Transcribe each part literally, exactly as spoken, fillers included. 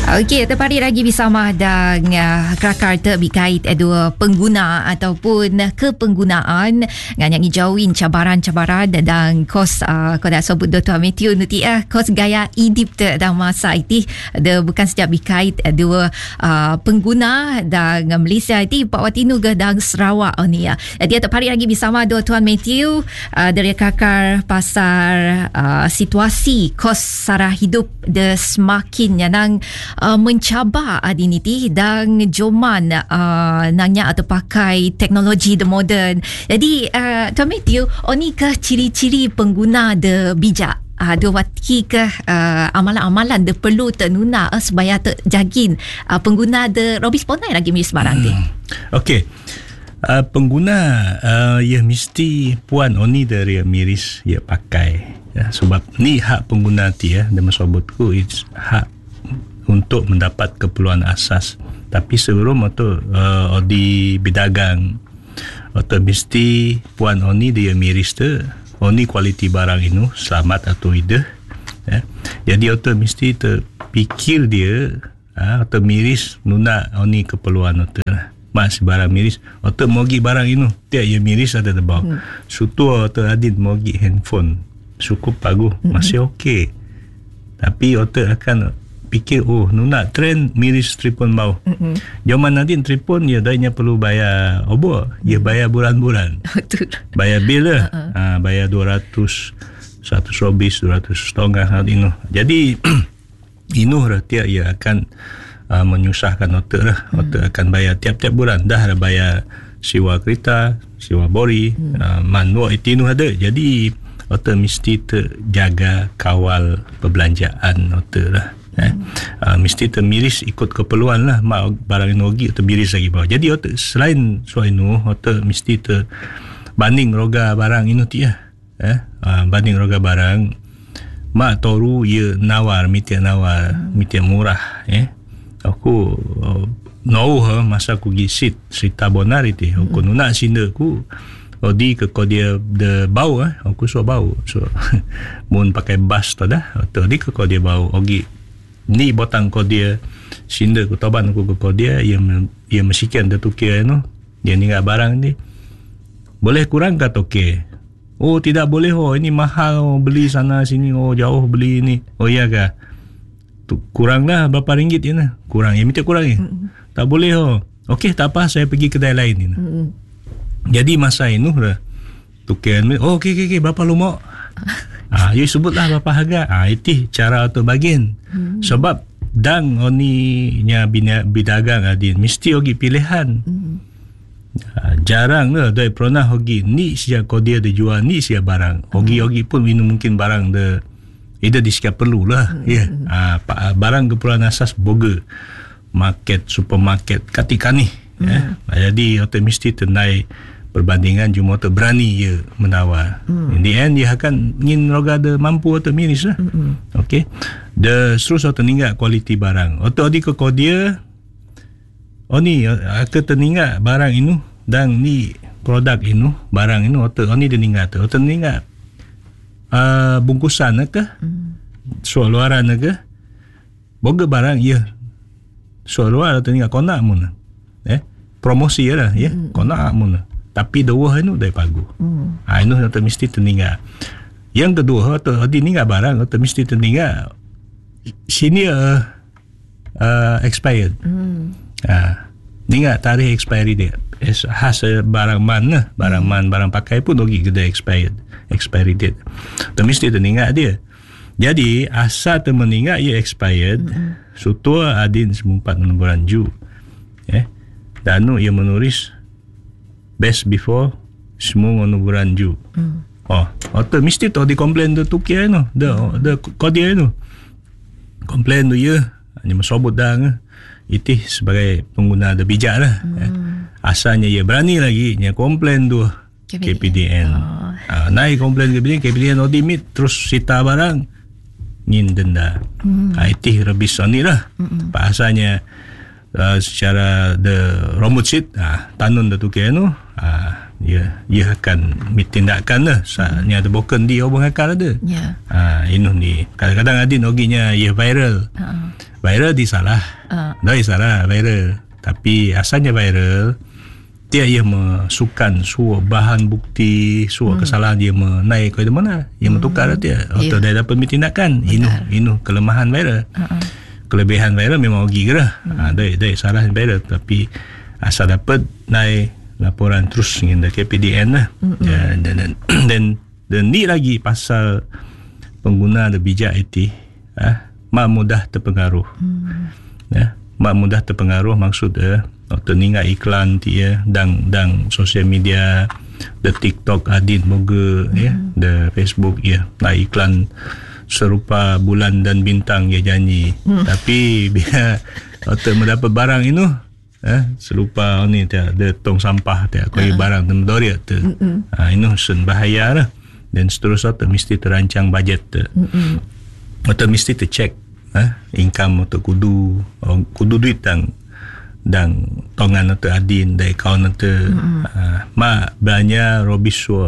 Okey, terpari lagi bersama dan uh, kelakar terbikait dua pengguna ataupun kepenggunaan nganyak ngijauin cabaran-cabaran dan kos uh, kau dah sebut Doktor Matthew nuti ah kos gaya hidup dalam masa itu de bukan sejak bikait dua uh, pengguna dan Malaysia itu Pak Watinu ke dan Sarawak oh ni ya. Dia terpari lagi bersama Doktor Matthew uh, dari kelakar pasar uh, situasi kos sara hidup de semakin yang Uh, mencabar adiniti dan joman uh, nanya atau pakai teknologi the modern. Jadi uh, Tuan Matthew, oni ke ciri-ciri pengguna de bijak? Uh, dua wati ke uh, amalan-amalan de perlu tenuna uh, supaya terjagin uh, pengguna de robis ponai lagi mis barang hmm. Okey. Uh, pengguna uh, ya mesti puan oni dari miris ya pakai ya, sebab ni hak pengguna ti ya dan masobotku it's hak untuk mendapat keperluan asas. Tapi sebelum itu uh, di berdagang atau mesti puan oni dia miris tu oni kualiti barang ini selamat atau tidak ya. Jadi auto mesti terfikir dia uh, atau miris nuna oni keperluan itu mas barang miris atau mogi barang ini tiap ya miris ada tebau hmm. sutu atau adin mogi handphone cukup bagus hmm. masih okey. Tapi auto akan fikir oh nuna trend miris tripon bau. Mm-hmm. Zaman nanti tripon ya dainya perlu bayar obo, ya bayar bulan-bulan. Betul. Bayar bil lah. Uh-uh. Ha, bayar dua ratus, seratus robis, dua ratus setengah hal ini. Jadi ini rakyat ya akan uh, menyusahkan otak lah. Mm. Otak akan bayar tiap-tiap bulan. Dah ada bayar sewa kereta, sewa bori, mm. uh, manual itu ada. Jadi otak mesti terjaga kawal perbelanjaan otak lah. Eh, uh, mesti termiris ikut keperluan lah mak barang inogi atau miris lagi bawah. Jadi otak selain soal itu otak mesti ter banding roga barang ini dia eh uh, banding roga barang mak toru ia nawar mitia nawar mitia murah eh aku uh, know ha masa aku gisit cerita bonar itu aku nuna sinda aku odi ke kau dia de bau eh aku so bau so mun pakai bas tu dah atau di ke kau dia bau ogi ni botang kau dia sinda ku toban aku ke kau dia yang yang mesikian dia tukar tu dia ni enggak barang ni boleh kurang kat okey oh tidak boleh oh ini mahal oh, beli sana sini oh jauh beli ni oh iya ke tu kuranglah berapa ringgit ya nah kurang ya minta kurang ya mm-hmm. tak boleh oh okey tak apa saya pergi kedai lain ni mm-hmm. Jadi masa ini dah tukar oh okey okey okay, berapa lu mau ah you sebutlah berapa harga ah itu cara tu bagian hmm. sebab dang oni nya bidagang adin mesti ogi pilihan hmm. ah, jarang lah dai pernah ogi ni sia kau dia dia jual ni sia barang ogi hmm. ogi pun minum mungkin barang de ida diska perlu lah hmm. ya yeah. ah barang keperluan asas boga market supermarket ketika ni hmm. ya jadi otak mesti tenai perbandingan cuma tu berani dia menawar. Mm. In the end dia akan ingin roga ada mampu atau miris lah. Mm-hmm. Okay. The terus atau tinggal kualiti barang. Atau di ke kau dia, oh ni aku tertinggal barang ini dan ni produk ini barang ini atau oh ni dia tinggal tu. Atau tinggal uh, bungkusan ke? Mm. Soal luaran ke? Boga barang ya. Soal luar atau tinggal kau nak mun. Eh promosi lah ya. Mm. Kau nak mun. Tapi dua itu dah bagus. Hmm. Ah itu atau mesti tertinggal. Yang kedua atau di ni enggak barang atau mesti tertinggal. Sini uh, uh, expired. Hmm. Ah, ni enggak tarikh expiry dia. Es khas barang mana, barang hmm. man, barang pakai pun pergi kedai expired, expiry date. Atau mesti tertinggal dia. Jadi asal tu meninggal ia expired. Hmm. Sutua adin sempat bulan Ju. Eh. Dan nu ia menulis best before semua ngono bulan Ju. Hmm. Oh, atau mesti tu di komplain tu tukar no. Dah, hmm. dah kau dia tu. Komplain tu ya, hanya mesobut dah ke. Itu sebagai pengguna ada bijak lah. Hmm. Eh. Asalnya ia berani lagi nya komplain tu K P D N. Oh. Ah, naik komplain K P D N, K P D N audit terus sita barang ngin denda. Hmm. Ah, itu rebis ni lah. Hmm. Bahasanya Uh, secara the rambut sheet ah tanun dah tukar tu ah ia ia akan tindakan lah saatnya ada boken di obong akal ada ya ha inu ni kadang-kadang adin oginya ia viral uh. viral di salah uh. dah salah viral tapi asalnya viral dia ia mesukan suatu bahan bukti suatu hmm. kesalahan dia menaik ke mana ia hmm. mentukar dia atau yeah. dia dapat tindakan inu inu kelemahan viral uh-uh. kelebihan viral memang ogi gerah hmm. ha dah dah salah viral tapi asal dapat naik laporan terus dengan K P D N lah mm-hmm. ya, dan, dan, dan dan ni lagi pasal pengguna ada bijak itu ah mak mudah terpengaruh mm. ya mak mudah terpengaruh maksud eh atau ningat iklan dia dan dan sosial media the TikTok adin moga mm. ya the Facebook ya nah iklan serupa bulan dan bintang ya janji mm. tapi bila atau mendapat barang itu eh serupa ni dia ada tong sampah dia koi uh-huh. barang temdori tu ah ini sun bahaya lah dan seterusnya tu mesti terancang bajet tu uh-huh. atau mesti tu check eh income atau kudu oh, kudu duit dan dan tongan atau adin dari kawan atau uh-huh. ah, mak belanja robis so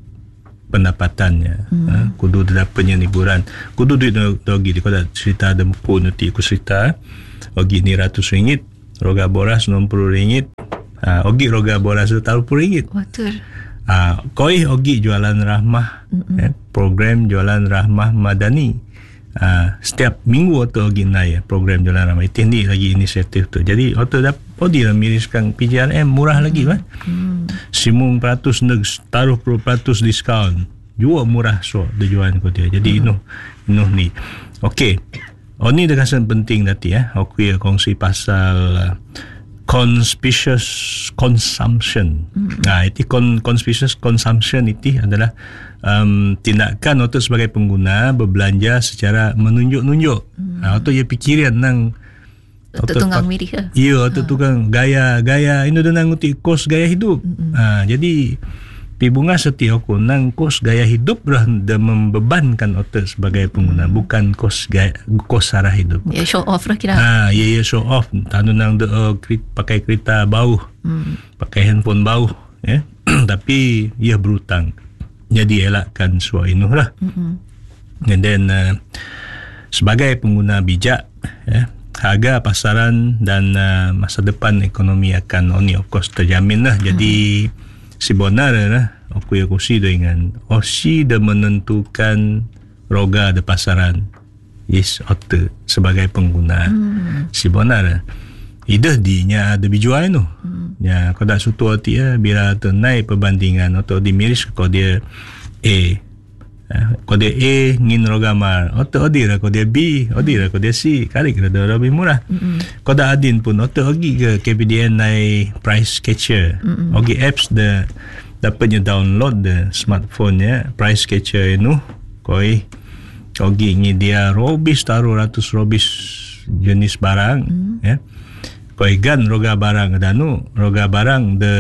pendapatannya uh-huh. eh, kudu dapatnya liburan kudu duit dogi dia kau cerita ada pun nanti aku cerita ogi ni ratus ringgit roga boras enam puluh ringgit. Ah, ogi roga boras enam puluh ringgit. Betul. Ah, koi ogi jualan rahmah. Eh, program jualan rahmah madani. Ah, setiap minggu atau ogi naik program jualan rahmah. Itu ni lagi inisiatif tu. Jadi auto dapat odi lah miriskan P J R M murah lagi kan. Hmm. Simung peratus neg taruh puluh peratus diskaun. Jual murah so tujuan kau dia. Jadi hmm. inu inu ni. Okey. Oh ni dah kesan penting nanti ya. Aku ya kongsi pasal uh, conspicuous consumption. Mm. Nah, itu con, conspicuous consumption itu adalah um, tindakan atau sebagai pengguna berbelanja secara menunjuk-nunjuk. Mm. Nah, atau ia pikiran nang atau tunggang mirih ke? Iya, atau ha. tukang gaya-gaya ini dah nang uti kos gaya hidup. Mm-hmm. Nah, jadi pi bunga setiap aku nang kos gaya hidup dah membebankan otak sebagai pengguna, hmm. bukan kos gaya, kos arah hidup. Ya show off lah kira. Ah, ya ya show off. Tanu nang de, uh, kri, pakai kereta bau, hmm. pakai handphone bau, ya. Tapi ia berutang. Jadi elakkan suatu ini lah. Hmm. And then uh, sebagai pengguna bijak, ya, harga pasaran dan uh, masa depan ekonomi akan oni of course terjamin lah. Jadi hmm. si benar lah aku yang kursi dengan osi dah menentukan roga de pasaran yes otte sebagai pengguna hmm. si benar idah dinya ada bijuai no hmm. ya kau dah sutu hati ya bila tenai perbandingan atau dimiris kau dia A kau dia A ngin roga mar otte odi lah kau dia B odi lah kau dia C kali kira dah lebih murah hmm. kau dah adin pun otte ogi ke K P D N nai price catcher hmm. ogi apps de dapatnya download the smartphone ya price catcher itu koi ogi ni dia robis taruh ratus robis jenis barang mm. ya koi gan roga barang danu roga barang de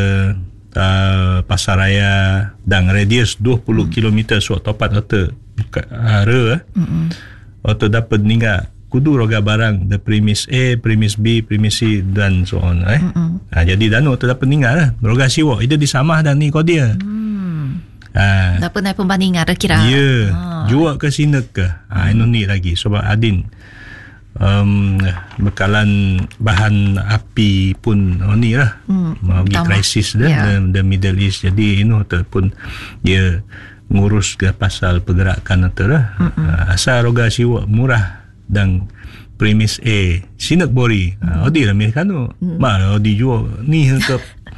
uh, pasaraya dan radius dua puluh kilometer so topat atau are mm-hmm. atau dapat ninga kudu roga barang the premise A, premise B, premise C dan so on eh. Mm-hmm. Ha, jadi danu tu dapat ninga lah. Roga siwa itu disamah dan ni kau dia. Hmm. Ha. Dapat naik pembandingan kira. Ya. Yeah. Ha. Jual ke sini ke. Ha, hmm. ini ni lagi sebab adin um, bekalan bahan api pun oh ni lah. Hmm. Mau pergi krisis dah yeah. the, the Middle East. Jadi ini ataupun dia ngurus ke pasal pergerakan itu lah. Mm-hmm. Ha, asal roga siwa murah dan premis A sinak bori hmm. odi lah mereka tu hmm. mal odi jual ni ke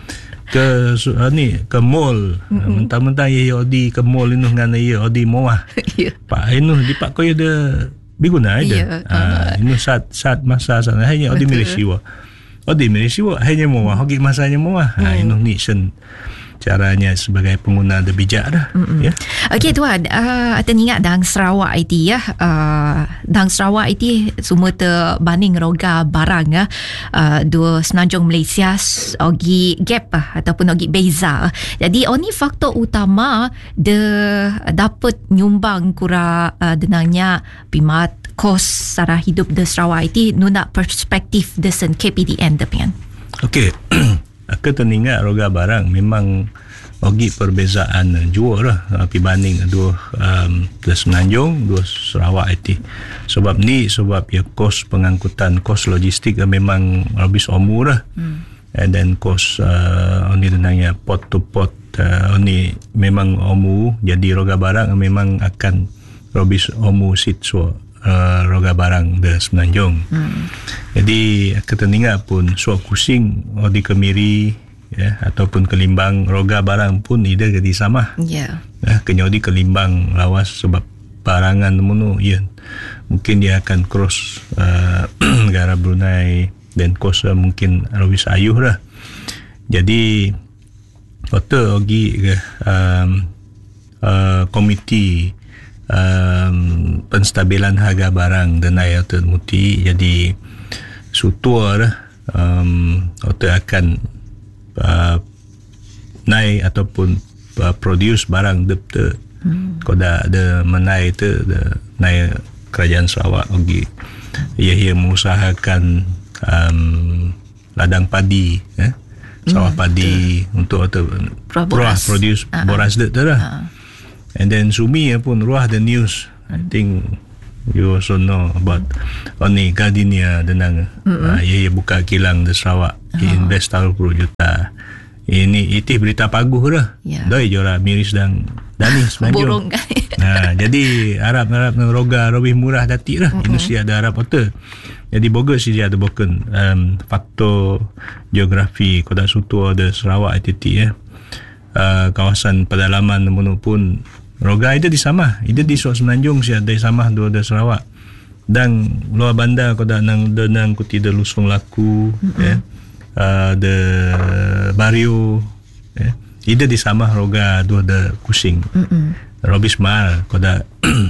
ke uh, ni ke mall hmm. mentang-mentang ye odi ke mall ini dengan ye odi mewah yeah. pak ini di pak kau ada biguna ada yeah. ah ini saat saat masa sana hanya odi Malaysia odi Malaysia hanya mewah hoki masanya mewah hmm. ah ini ni sen caranya sebagai pengguna ada bijak dah. Mm-hmm. Ya. Okey tuan, uh, teringat dang Sarawak I T ya. Uh, dang Sarawak I T semua terbanding roga barang ya. Uh, dua senanjung Malaysia ogi gap uh, ataupun ogi beza. Jadi oni faktor utama de dapat nyumbang kura uh, denangnya pimat kos sara hidup de Sarawak I T nuna perspektif desen K P D N depian. Okey. Aku teringat roga barang memang Ogi perbezaan jua lah api banding dua um, dua Semenanjung dua Sarawak itu sebab ni sebab ya kos pengangkutan kos logistik memang habis umur lah hmm. and then kos uh, ni denangnya port to port uh, ni memang umur jadi roga barang memang akan habis umur sit so uh, roga barang de Semenanjung hmm. jadi keteninga pun so kusing o di Kemiri ya ataupun Kelimbang roga barang pun ida jadi sama ya yeah. kenyodi Kelimbang lawas sebab barangan munu ya mungkin dia akan cross uh, negara Brunei dan kos uh, mungkin lebih ayuh lah jadi kota ogi um, uh, komiti um, penstabilan harga barang dan air termuti jadi sutua lah um, kota akan Uh, naik ataupun uh, produce barang de hmm. koda de menai tu de naik kerajaan Sarawak ogi ia ia mengusahakan um, ladang padi eh sawah hmm, padi tu. Untuk atau ruah produce uh-huh. boras de tu lah uh-huh. and then sumi pun ruah the news I think you also know about Oni Gardenia denang mm-hmm. uh, ia, ia buka kilang di Sarawak oh. invest taruh puluh juta ini itu berita paguh dah yeah. doi jora miris dan danis borong kan nah jadi Arab-Arab nang roga lebih murah dati lah mm-hmm. Indonesia ada Arab hotel jadi bogus dia ada bukan um, faktor geografi kota sutu ada Sarawak itu ya uh, kawasan pedalaman pun roga itu di sama itu di Semenanjung sih ada sama dua ada Sarawak dan luar bandar kau dah nang denang kuti de lusung laku mm-hmm. ya uh, de Bario ya itu di sama roga dua de Kusing mm-hmm. Robis mal kau dah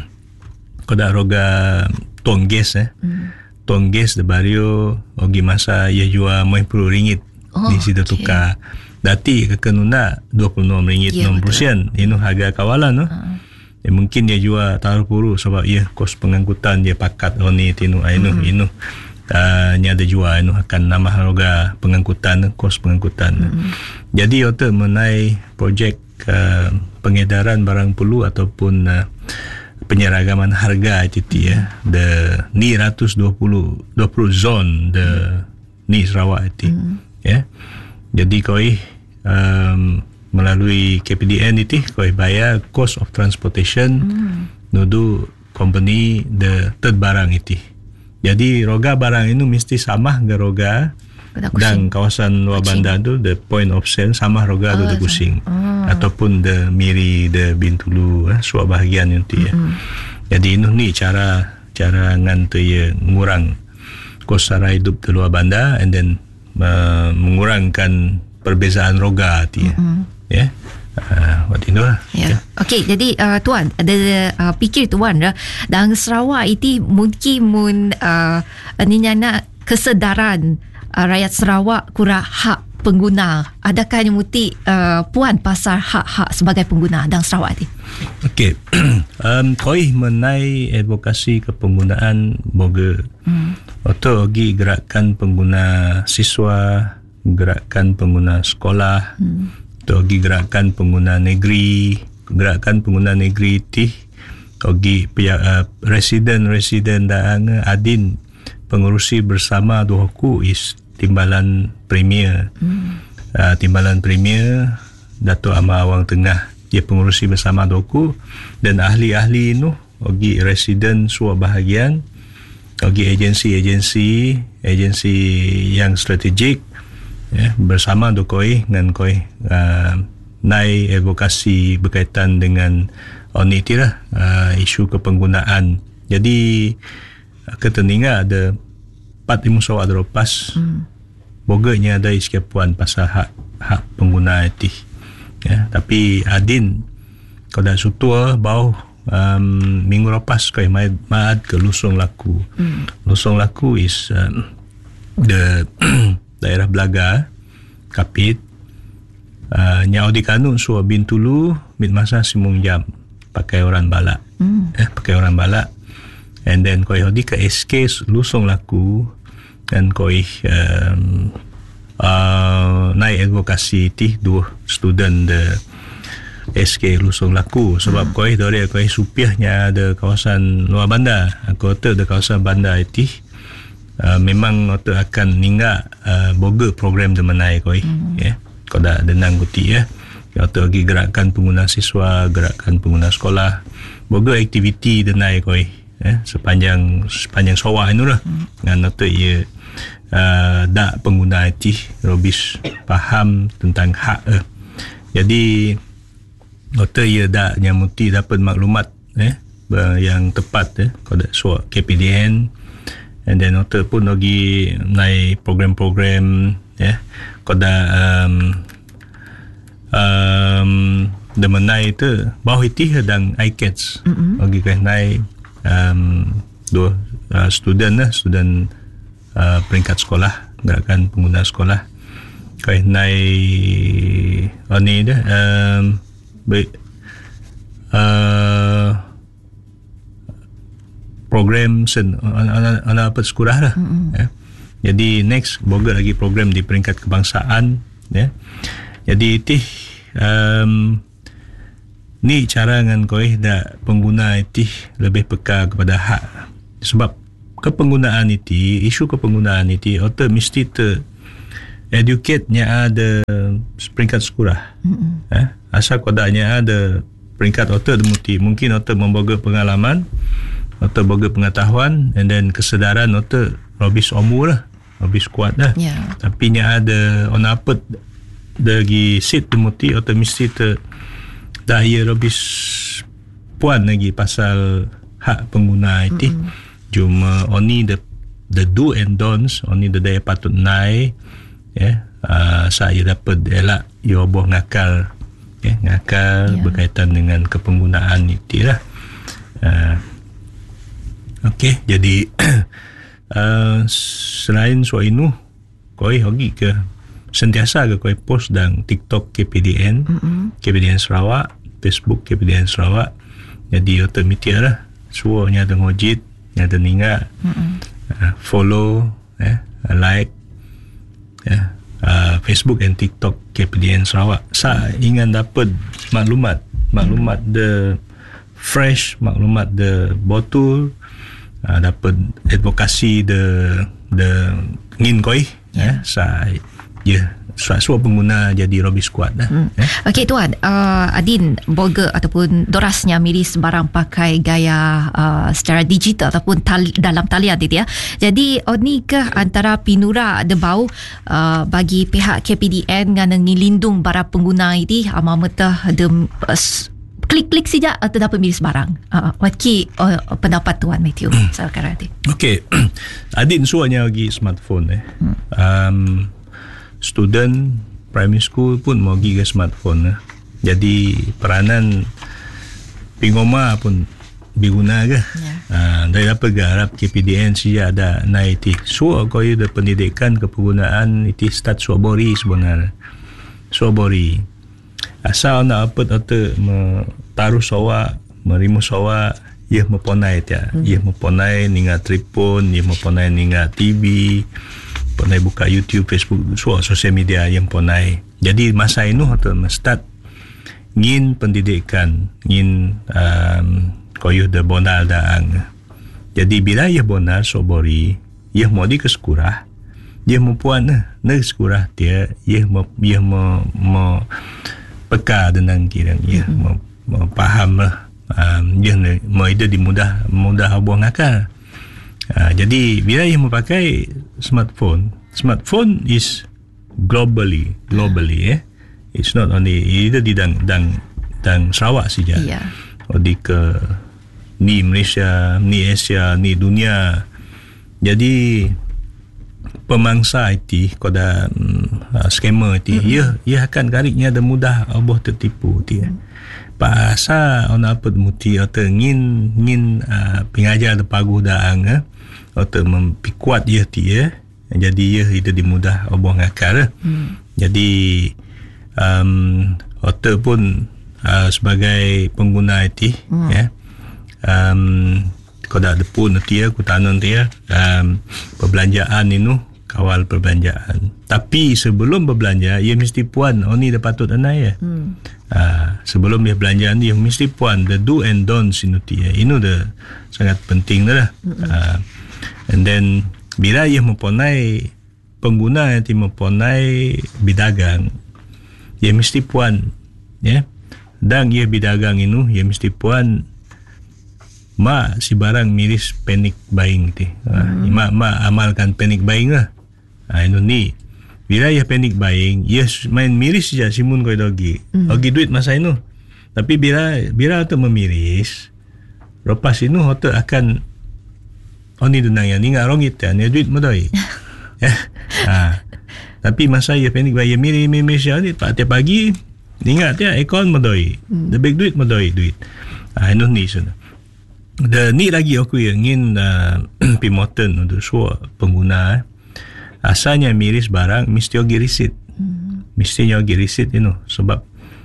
kau dah roga Tongges ya mm. Tongges de Bario ogi masa ia jual lima puluh ringgit oh, di situ okay. tukar dati kekenuna dua puluh enam ringgit yeah, enam puluh sen ini harga kawalan no? uh. ya, mungkin dia jual taruh puru sebab ya kos pengangkutan dia pakat oh ni tinu ainu mm-hmm. inu uh, ni ada jual inu akan nama harga pengangkutan kos pengangkutan mm-hmm. jadi otak menai projek uh, pengedaran barang perlu ataupun uh, penyeragaman harga itu mm-hmm. ya the ni seratus dua puluh zon the mm-hmm. ni Sarawak itu mm-hmm. ya jadi koi um, melalui K P D N itu koi bayar cost of transportation hmm. nudu company the third barang itu. Jadi roga barang itu mesti sama ke roga dan kawasan luar bandar tu the point of sale sama roga tu oh, the Kusing oh. ataupun the Miri the Bintulu eh, suatu bahagian itu ya. Hmm. Jadi ini ni cara cara ngantu ya ngurang kos sara hidup di luar bandar and then Uh, mengurangkan perbezaan roga tu ya. Mm-hmm. Ya. Uh, waktu itu lah. Ya. Yeah. Okey, jadi uh, tuan ada uh, fikir tuan dah dan Sarawak itu mungkin mun uh, ni nak kesedaran uh, rakyat Sarawak kurang hak pengguna. Adakah yang muti uh, puan pasal hak-hak sebagai pengguna dan Sarawak itu? Okey. um, koi menai advokasi kepenggunaan boga. Hmm. Atau lagi gerakan pengguna siswa, gerakan pengguna sekolah, hmm. atau lagi gerakan pengguna negeri, gerakan pengguna negeri ti, lagi uh, residen-residen dan adin pengurusi bersama dua ku is timbalan premier, hmm. uh, timbalan premier Dato' Amar Awang Tengah dia pengurusi bersama dua ku dan ahli-ahli itu lagi residen suatu bahagian. Bagi agensi-agensi agensi yang strategik ya, bersama dokoi dengan koi uh, naik advokasi berkaitan dengan oh, ni lah uh, isu kepenggunaan. Jadi keteninga ada empat lima sawak dropas hmm. boganya ada iskapuan pasal hak hak pengguna itu ya, tapi adin kalau dah sutua bau Um, minggu lepas kau maad maad ke Lusung Laku. Hmm. Lusung Laku is um, the daerah Belaga, Kapit. Uh, nyau di Kanu suah Bintulu, mit masa simung jam pakai orang balak. Hmm. Eh, pakai orang balak. And then kau di ke S K Lusung Laku dan kau um, uh, naik advokasi ti dua student the S K Lusong Laku sebab hmm. koi dari koi supiahnya ada kawasan luar bandar kota ada kawasan bandar itu uh, memang kota akan ninggak uh, boga program de menai koi hmm. ya kau dah denang guti ya kota lagi gerakan pengguna siswa gerakan pengguna sekolah boga aktiviti denai koi ya sepanjang sepanjang sawah ini lah hmm. dengan kota ia uh, dak pengguna I T robis faham tentang hak eh. Jadi kota ia dak nyamuti dapat maklumat eh yang tepat eh kau dak suak K P D N and then kota pun lagi naik program-program ya kau dak um, um, the menai tu bawah itu sedang I C A T S mm-hmm. lagi kan naik um, dua uh, student lah student uh, peringkat sekolah gerakan pengguna sekolah kau naik oh ni dah um, baik uh, program sen ana apa sekolah lah mm-hmm. ya. Jadi next boga lagi program di peringkat kebangsaan ya. Jadi itu um, ni cara dengan koi dak pengguna itu lebih peka kepada hak sebab kepenggunaan itu isu kepenggunaan itu auto mesti ter educate-nya ada peringkat sekolah mm-hmm. eh? Asal kodanya ada peringkat auto demuti mungkin auto membawa pengalaman auto bawa pengetahuan and then kesedaran auto robis umur lah robis kuat dah yeah. Tapi nya ada on apa lagi sit demuti auto mesti ter dah ia robis puan lagi pasal hak pengguna itu mm-hmm. Cuma only the the do and don'ts only the daya patut naik ya yeah, uh, saya dapat elak ia oboh ngakal ya yeah, ngakal yeah. Berkaitan dengan kepenggunaan itu lah uh, okey jadi uh, selain soal ini koi hogi ke sentiasa ke koi post dan TikTok K P D N mm-hmm. K P D N Sarawak Facebook K P D N Sarawak jadi otomatis lah suanya ada ngojit ada ninga mm-hmm. uh, follow eh, like ya, uh, Facebook dan TikTok K P D N Sarawak. Saya ingin dapat maklumat, maklumat the fresh, maklumat the botol, uh, dapat advokasi the the ngin koi. Ya, saya ya. Suatu pengguna jadi robis kuat dah. Hmm. Eh? Okey tuan, uh, Adin boga ataupun dorasnya miris barang pakai gaya uh, secara digital ataupun tali, dalam talian itu ya. Jadi oni ke antara pinura debau uh, bagi pihak K P D N dengan ngilindung para pengguna ini ama meta de uh, klik-klik saja atau dapat miris barang. Uh, Waki uh, pendapat tuan Matthew. Hmm. Saya kira tadi. Okey. Adin suanya lagi smartphone eh. Hmm. Um, student primary school pun mau pergi ke smartphone lah. Jadi peranan pingoma pun diguna ke yeah. uh, dari apa garap K P D N saja ada naik itu so kau ada pendidikan kepenggunaan itu start suabori sebenarnya suabori asal nak apa atau taruh sawa merimu sawa ia memponai dia hmm. ia memponai ninga tripon ia memponai ninga T V ponai buka YouTube, Facebook, semua sosial media yang ponai. Jadi masa ini atau start ngin pendidikan, ngin um, koyuh de bonal daang. Jadi bila ia bonal sobori, ia mau di ke sekolah, ia mau puan ne sekolah dia, ia mau ia mau mau peka dengan kirang, ia mau mau paham lah, um, ia mau ide di mudah mudah buang akal. Uh, jadi bila ia memakai smartphone, smartphone is globally, globally eh. It's not only itu di dang dang dang Sarawak saja. Yeah. Oh di ke ni Malaysia, ni Asia, ni dunia. Jadi pemangsa I T, koda uh, scammer I T, mm-hmm. ia ia akan kariknya ada mudah aboh tertipu dia. Mm-hmm. Pasal ona apa muti atau ngin ngin uh, pengajar de paguh daang eh. Atau mempikuat ia dia jadi ia itu dimudah oboh ngakal hmm. Jadi um, atau pun uh, sebagai pengguna I T hmm. ya um, kau dah ada pun dia aku tanam dia um, perbelanjaan ini kawal perbelanjaan. Tapi sebelum berbelanja, ia mesti puan oni dah patut anai ya. Hmm. Uh, sebelum dia belanja ni, ia mesti puan the do and don'ts inu ti ya. Inu dah sangat penting dah. Hmm. Uh, and then bila ia mempunyai pengguna yang mempunyai bidagang, ia mesti puan ya. Dan ia bidagang inu, ia mesti puan ma si barang miris panic buying ti. Hmm. Ma ma amalkan panic buying lah. Ha, inu ni. Bila ia panic buying, ia main miris saja simun koi dogi. Hmm. Ogi duit masa inu. Tapi bila bila tu memiris, lepas inu hotel akan oni dunang yang ingat rongit ya, ni duit modoi. Ya. Ha. Tapi masa ia panic buying, ia miris miris ya, pak tiap pagi ingat ya ekon modoi. Hmm. Lebih duit modoi duit. Ha, inu ni sana. The ni lagi aku yang ingin uh, pimoten untuk semua pengguna eh. Asalnya miris barang mesti ogi receipt. Hmm. Mesti ogi receipt ini sebab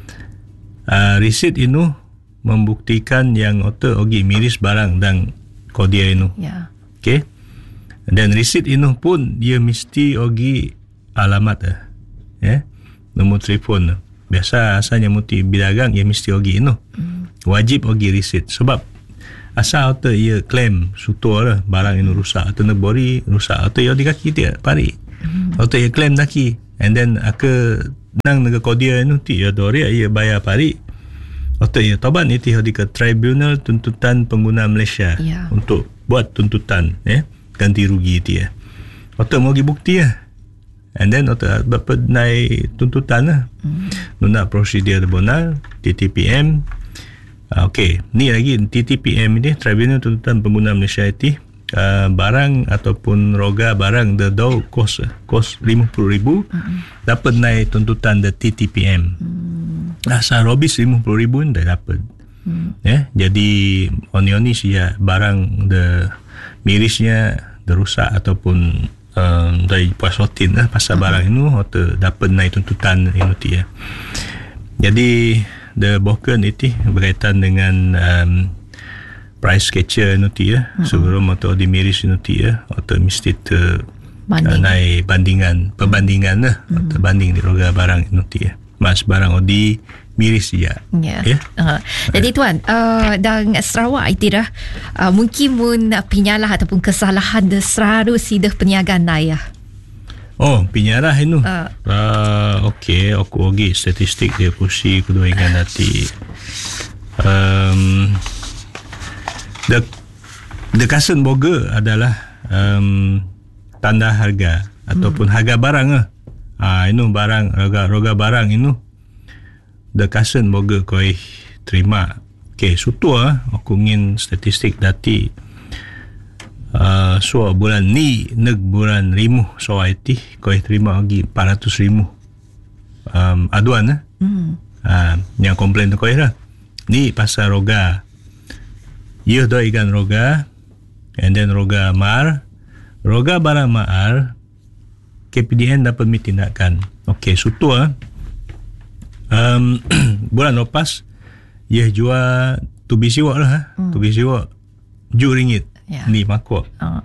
uh, receipt ini membuktikan yang otak ogi miris barang dan kodia ini. Yeah. Okay. Dan receipt ini pun dia mesti ogi alamat eh. Yeah. Nombor telefon. Biasa asalnya muti bidagang ia mesti ogi ini. Hmm. Wajib ogi receipt sebab asal tu ia claim sutor lah barang ini rusak atau nebori rusak atau ia di kaki dia pari hmm. atau ia claim daki and then aku nang nega kodia ini ti ia dori ia bayar pari atau ia toban itu di ke tribunal tuntutan pengguna Malaysia yeah. untuk buat tuntutan eh ganti rugi itu ya atau mau bukti ya and then atau berapa naik tuntutan lah hmm. nuna prosedur benar T T P M. Okey, ni lagi T T P M ini Tribunal Tuntutan Pengguna Malaysia itu uh, barang ataupun roga barang the dough kos kos lima puluh ribu mm-hmm. dapat naik tuntutan the T T P M. Mm. Asal robis lima puluh ribu dah dapat. Mm. Ya, yeah? Jadi oni-oni sia barang the mirisnya derusak ataupun um, dari puasotin lah pasal mm-hmm. barang ini atau dapat naik tuntutan ini tu ya. Jadi the broken itu berkaitan dengan um, price catcher nanti ya mm-hmm. sebelum atau dimiris nanti ya atau mesti ter uh, naik bandingan perbandingan lah mm-hmm. atau banding di roga barang nanti ya mas barang odi miris ya yeah. yeah? Uh, jadi tuan uh, dan Sarawak itu dah uh, mungkin mun penyalah ataupun kesalahan de seharusnya dah perniagaan ya. Oh, penyarah itu. Uh. Uh, Okey, aku bagi statistik dia kursi kedua ingat nanti. Um, the the cousin boga adalah um, tanda harga ataupun hmm. harga barang ah. Ah, ini barang roga roga barang ini. The cousin boga koi terima. Okey, sutua aku ingin statistik dati. Uh, so bulan ni neg bulan rimu so iti kau terima lagi empat ratus ribu um, aduan eh? mm. uh, yang komplain tu kau lah ni pasal roga ia doi ikan roga and then roga mar roga barang maar K P D N dapat tindakan. Okey sutua um, bulan lepas ia jual tubi siwak lah mm. tubi siwak ju ringgit. Yeah. Ni makok. Uh.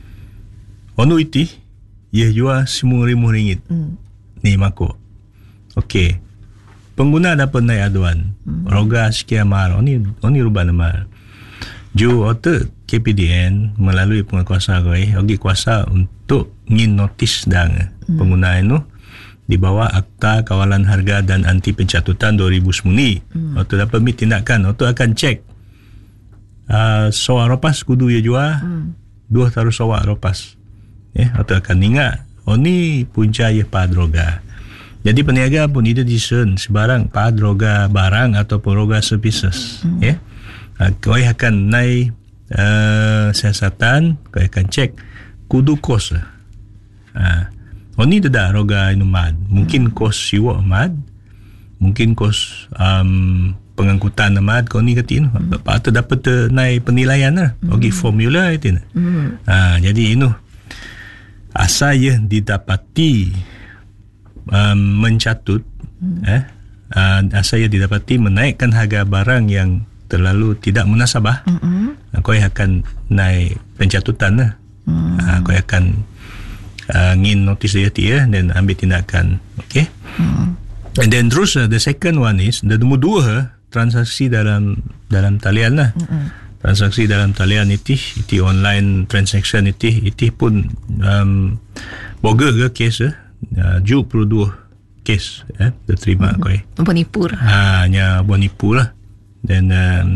Onu iti, ia jual semua ribu ringgit. Mm. Ni makok. Okey. Pengguna dapat naik aduan. Mm. Roga sekian mar. Oni oni rubah nama. Ju otak K P D N melalui penguasa koi, ogi kuasa untuk ngin notis dang mm. pengguna itu di bawah Akta Kawalan Harga dan Anti Pencatutan dua ribu sembilan. Mm. Otak dapat mit tindakan. Otak akan cek Uh, soal ropas kudu ya jual hmm. dua taruh soal ropas eh atau akan ingat oh ni punca ya padroga jadi peniaga pun itu disen sebarang padroga barang ataupun roga services hmm. ya uh, kau akan naik uh, siasatan kau akan cek kudu kos lah uh, oh ni tidak roga inu mad mungkin kos siwa mad mungkin kos um, pengangkutan nama kau ni katin hmm. atau dapat uh, naik penilaian lah hmm. bagi formula itu hmm. ha, jadi ini asal ia didapati um, mencatut hmm. eh, uh, asal ia didapati menaikkan harga barang yang terlalu tidak munasabah hmm. kau akan naik pencatutan lah hmm. ha, kau akan uh, ngin notis dia ti ya, dan ambil tindakan. Okay. Hmm. And then terus uh, the second one is, the nombor dua, transaksi dalam dalam talian lah. Hmm. Transaksi dalam talian itu, itu online transaction itu, itu pun um, boga ke kes eh, uh, tujuh puluh dua kes eh, diterima hmm. koi. Penipu lah. Hanya penipu lah. Dan um,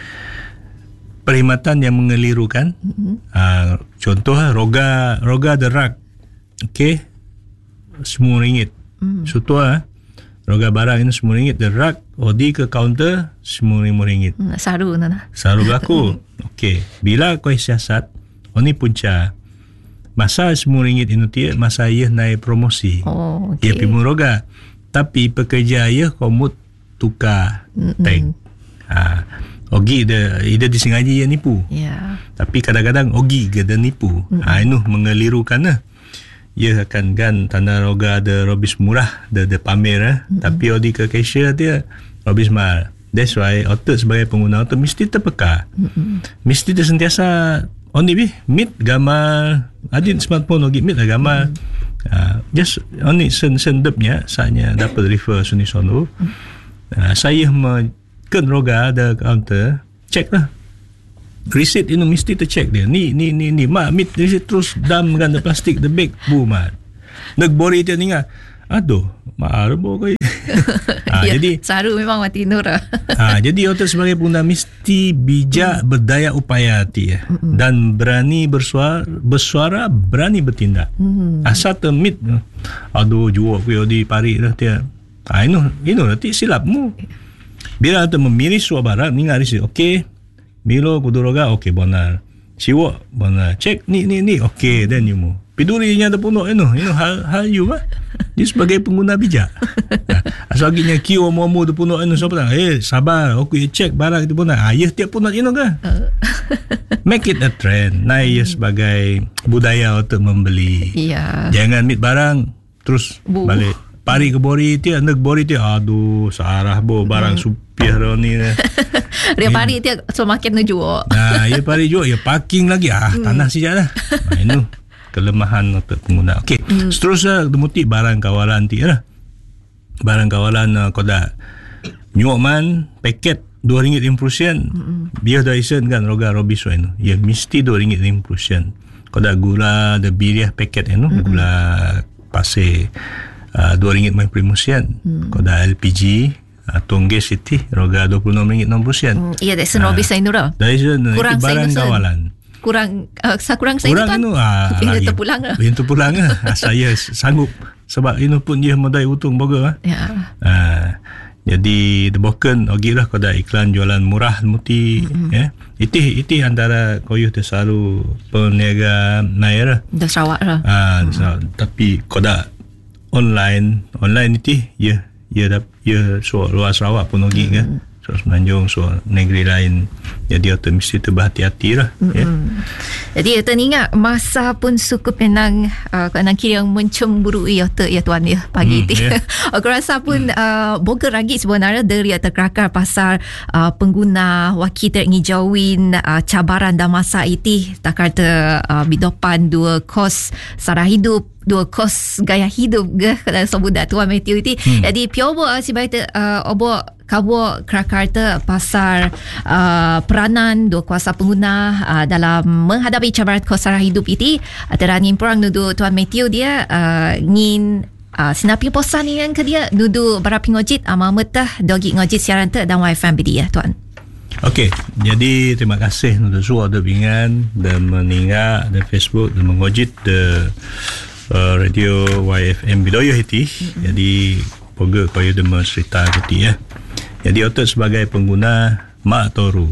perkhidmatan yang mengelirukan, mm-hmm. uh, contoh roga roga derak, okay, sepuluh ringgit. Mm. Contoh uh, roga barang ini sepuluh ringgit, derak odi ke kaunter sepuluh ringgit. Mm, saru nana. Saru berlaku. Okay, bila kau siasat, oni punca masa sepuluh ringgit ini dia masa ia naik promosi. Oh, okay. Ia pimu roga, tapi pekerja ia komut tukar mm-hmm. tag. Ah, Ogi dia dia disengaja dia nipu. Yeah. Tapi kadang-kadang Ogi dia nipu. Mm-hmm. Ah, ini mengelirukan lah. Ia akan kan tanda roga ada robis murah, ada ada pamer eh. Mm-hmm. Tapi Odi ke cashier dia robis mahal. That's why otak sebagai pengguna otak mesti terpeka. Mm-hmm. Mesti dia sentiasa on ni meet gambar adin smartphone Ogi meet lah gambar. Mm-hmm. Ah, just on ni sen sendepnya saatnya dapat refer suni sono. Mm-hmm. Ah, saya me kan roga ada counter, check lah receipt ini mesti tercheck dia ni ni ni ni mak mit receipt terus dam kan the plastik the bag bu mat nak bori dia ninga aduh mak arbo kau ha, ya, jadi saru memang mati nur ha, jadi otak sebagai pengguna mesti bijak mm. berdaya upaya hati ya. Mm-mm. Dan berani bersuara bersuara berani bertindak. Mm. Asal termit aduh jual kau di pari dah dia ha, ini ini nanti silapmu. Bila tu memilih suatu barang, ni ngaris, okay, Milo kuduroga, okay, benar. Siwa, benar. Cek ni ni ni, okay, then you mau. Pidurinya ada puno, ino, ino hal hal you lah. Dia sebagai pengguna bijak. Asal ginya kio mau mau tu puno, ino siapa? Eh, sabar, aku cek barang itu puno. Ah, ya tiap puno ino kan. Make it a trend. Nah, ia sebagai budaya untuk membeli. Iya. Jangan mit barang terus Bu. balik. Pari ke bori dia, nak bori dia, aduh, sarah bo barang hmm. supiah ni. Dia pari dia semakin nuju. Nah, ia pari juga, ia parking lagi, ah hmm. tanah saja lah. Nah, ini kelemahan untuk pengguna. Okey, hmm. seterusnya demuti barang kawalan dia lah. Barang kawalan uh, koda nyuman paket dua ringgit lima puluh sen. Hmm. Biar dah isen kan roga robis ini. Ia mesti dua ringgit lima puluh sen. Koda gula, ada biriah paket ini, hmm. gula pasir. Uh, dua ringgit lima puluh sen. Hmm. Koda L P G uh, tongges itu roga dua puluh enam ringgit enam puluh sen. Hmm, iya, that's no bisa ini dah. Kurang barang kawalan. Kurang uh, sa kurang saya kurang itu. Kurang ah, itu pulang lah. Itu pulang lah. Saya sanggup sebab ini pun dia modal utung boga ah. Ya. Uh, jadi deboken ogi lah koda iklan jualan murah muti mm-hmm. ya. Itu itu antara koyuh tersalu peniaga naira. Dah Sarawak lah. Ah, mm-hmm. Tapi koda online online itu ya ya dah ya so luar Sarawak pun ogi kan mm. so Semenanjung so negeri lain jadi kita mesti tu berhati-hati lah mm-hmm. ya. Jadi kita ingat masa pun suku penang uh, kanan kiri yang mencemburui ya tu ya tuan ya pagi mm, yeah. Aku rasa pun mm. uh, boga lagi sebenarnya dari atas kerakar pasar uh, pengguna wakil terngijauin uh, cabaran dan masa itu tak kata uh, bidopan dua kos sara hidup dua kos gaya hidup ke kalau sebut dah tuan Matthew itu. Hmm. Jadi piobo sebagai uh, obo kabo Krakarta pasar uh, peranan dua kuasa pengguna uh, dalam menghadapi cabaran kos sara hidup itu. Antara ngin perang nudu tuan Matthew dia uh, ngin uh, sinapi posan yang ke dia nudu barapi ngojit ama metah dogi ngojit siaran te dan wifi bidi ya tuan. Okey, jadi terima kasih nudu suara de bingan dan meninggal dan Facebook dan mengojit de Uh, radio Y F M Bidoyo hiti. Mm-hmm. Jadi poga kaya dema cerita hiti ya. Jadi otak sebagai pengguna mak toru.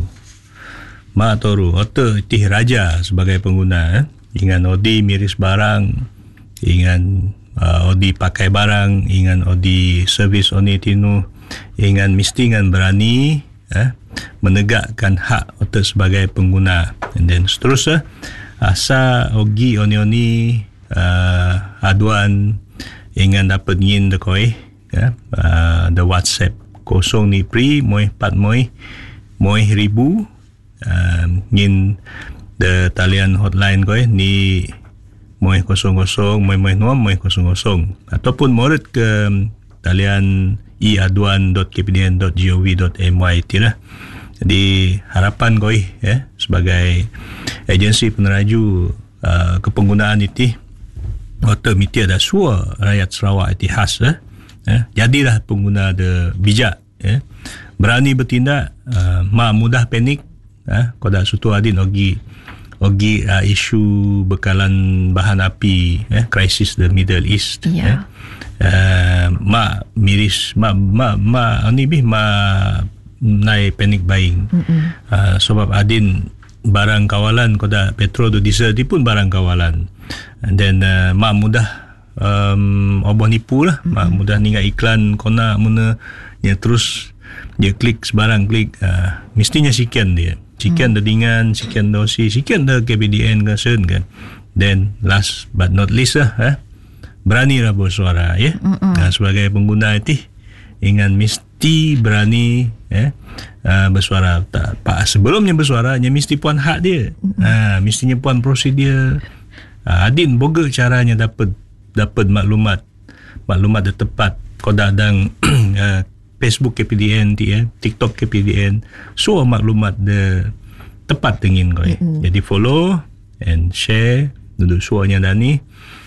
Mak toru otak hiti raja sebagai pengguna eh. Ingan odi miris barang, ingan uh, odi pakai barang, ingan odi servis oni tinu, ingan mesti ingan berani eh, menegakkan hak otak sebagai pengguna. And then seterusnya asa ogi oni-oni Uh, aduan ingin dapat ngin de koi ya uh, the WhatsApp kosong ni pri moi pat moi moi ribu uh, ngin the talian hotline koi ni moy kosong kosong moy moy nuam moy kosong kosong ataupun moret ke talian i aduan dot k p d n dot gov dot my ti lah. Jadi harapan koi ya sebagai agensi peneraju uh, kepenggunaan itu water miti ada suara rakyat Sarawak itu khas eh. ya. Jadilah pengguna ada bijak ya. Berani bertindak, uh, mak mudah panik eh. Kau dah sutu adin ogi ogi uh, isu bekalan bahan api eh, crisis the Middle East yeah. eh. uh, mak miris mak mak mak ni bih mak naik panic buying uh, sebab adin barang kawalan koda petrol tu diesel ni pun barang kawalan, and then uh, mak mudah um, obah nipu lah. Mm-hmm. Mak mudah ningat iklan kona muna dia terus dia klik sebarang klik uh, mestinya sekian dia sekian hmm. dengan sekian dosi sekian dah K P D N kan kan. Then last but not least lah eh, beranilah bersuara ya. Nah, sebagai pengguna itu ingat mesti berani eh, uh, bersuara. Tak, pak, sebelumnya bersuaranya mesti puan hak dia. Ha, mestinya puan prosedur. Uh, adin boga caranya dapat dapat maklumat maklumat yang tepat. Kau dadang uh, Facebook K P D N ti eh, TikTok K P D N, so maklumat de tepat dengin kau. Mm-hmm. Jadi follow and share duduk suaranya Dani.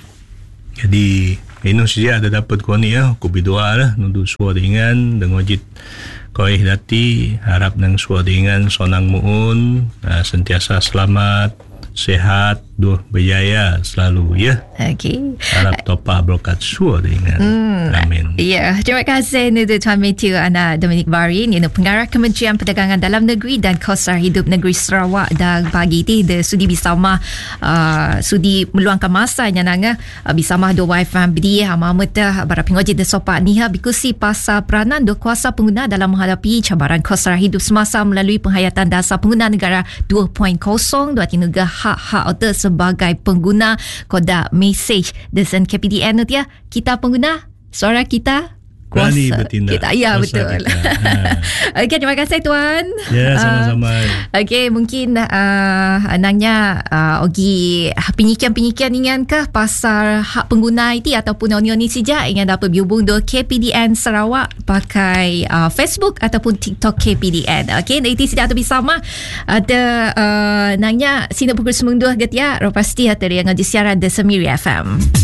Jadi ini saja ada dapat kau ni ya, aku berdoa lah duduk suara dengan dengan wajib kau dati harap nang suara dengan sonang muun uh, sentiasa selamat sehat, duh berjaya selalu ya. Okey. Harap topa berkat suara dengan. Hmm. Amin. Ya, terima kasih Nudu Tuan Matthew Ana Dominic Barin, ini Pengarah Kementerian Perdagangan Dalam Negeri dan Kos Sara Hidup Negeri Sarawak, dan pagi ini de sudi bersama uh, sudi meluangkan masa nyananga uh, bersama dua wife family amamata bara pingoji de sopak niha bikusi pasal peranan dua kuasa pengguna dalam menghadapi cabaran kos sara hidup semasa melalui penghayatan dasar pengguna negara dua titik kosong dua tiga hak-hak otor sebagai pengguna koda mesej desan K P D N tu ya. Kita pengguna, suara kita kuasa berani bertindak kita. Ya, betul. Ha. Okey, terima kasih Tuan. Ya, sama-sama. Uh, Okey, mungkin uh, anaknya uh, Ogi penyikian-penyikian ingan ke pasal hak pengguna itu ataupun oni-oni saja ingin dapat berhubung dengan K P D N Sarawak pakai uh, Facebook ataupun TikTok K P D N. Okey, nanti sudah bersama ada uh, nanya sini pukul sembilan dua getia, pasti hati yang ngaji siaran The Semiri F M.